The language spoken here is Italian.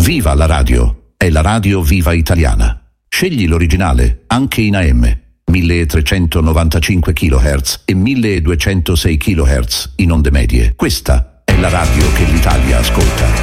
Viva la radio! È la radio viva italiana. Scegli l'originale, anche in AM, 1395 kHz e 1206 kHz in onde medie. Questa è la radio che l'Italia ascolta.